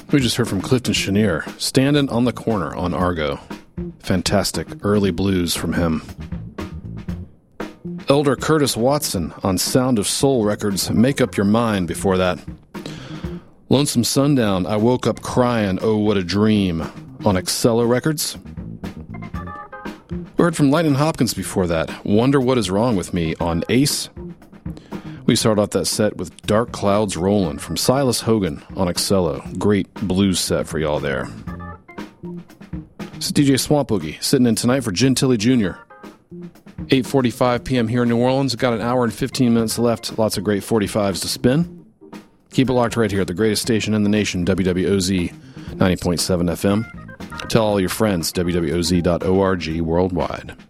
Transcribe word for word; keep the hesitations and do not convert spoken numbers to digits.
We just heard from Clifton Chenier, Standing on the Corner on Argo. Fantastic early blues from him. Elder Curtis Watson on Sound of Soul Records, Make Up Your Mind before that. Lonesome Sundown, I Woke Up Crying, Oh What a Dream on Excello Records. We heard from Lightning Hopkins before that, Wonder What Is Wrong With Me on Ace. We started off that set with Dark Clouds Rollin' from Silas Hogan on Excello. Great blues set for y'all there. This is D J Swamp Boogie sitting in tonight for Gentili Junior eight forty-five p.m. here in New Orleans. Got an hour and fifteen minutes left. Lots of great forty-fives to spin. Keep it locked right here at the greatest station in the nation, W W O Z ninety point seven F M. Tell all your friends, W W O Z dot org worldwide.